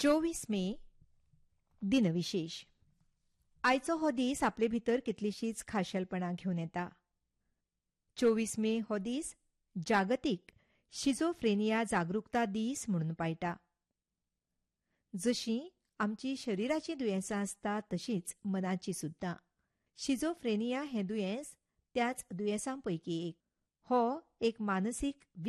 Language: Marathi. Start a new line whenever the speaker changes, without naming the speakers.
24 मे दिनविशेष. आयचो हो दीस आपले भितर कितलीशीच खाशेलपणां घेवन येता. 24 मे हो दीस जागतीक शिझोफ्रेनिया जागरूकता दीस म्हणून पायटा. जशीं आमची शरिराची दुयेंसां आसता तशींच मनाची सुद्दां. शिझोफ्रेनिया हें दुयेंस त्याच दुयेंसांपैकी एक. हो एक मानसीक